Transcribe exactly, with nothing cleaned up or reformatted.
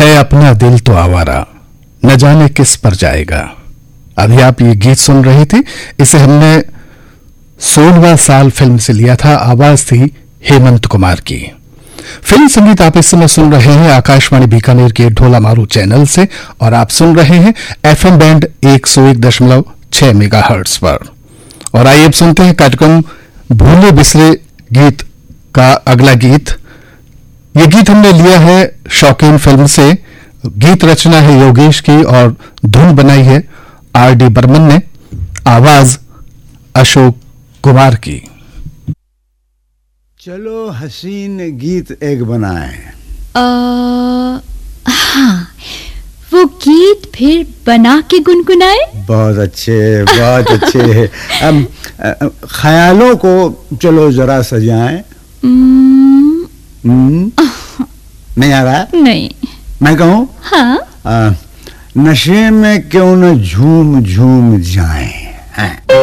है अपना दिल तो आवारा, न जाने किस पर जाएगा। अभी आप ये गीत सुन रही थी, इसे हमने सोलहवां साल फिल्म से लिया था। आवाज थी हेमंत कुमार की। फिल्म संगीत आप इस समय सुन रहे हैं आकाशवाणी बीकानेर के ढोला मारू चैनल से, और आप सुन रहे हैं एफएम बैंड एक सौ एक दशमलव छह मेगाहर्ट्ज पर। और आइए अब सुनते हैं कार्यक्रम भूले बिसरे गीत का अगला गीत। ये गीत हमने लिया है शौकीन फिल्म से। गीत रचना है योगेश की और धुन बनाई है आर डी बर्मन ने, आवाज अशोक कुमार की। चलो हसीन गीत एक बनाएं। आ, हाँ, वो गीत फिर बना के गुनगुनाए। नहीं? बहुत अच्छे, बहुत अच्छे। अब ख्यालों को चलो जरा सजाएं। नहीं आ रहा? नहीं। मैं कहूँ? हाँ। आ, नशे में क्यों न झूम झूम जाएं।